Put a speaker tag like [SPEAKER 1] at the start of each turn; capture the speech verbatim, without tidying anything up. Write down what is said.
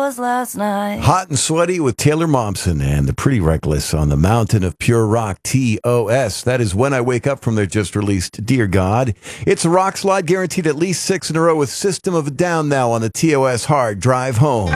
[SPEAKER 1] was last night.
[SPEAKER 2] Hot and Sweaty with Taylor Momsen and the Pretty Reckless on the Mountain of Pure Rock, T O S. That is When I Wake Up from their just released Dear God. It's a rock slide guaranteed at least six in a row with System of a Down now on the T O S Hard Drive Home.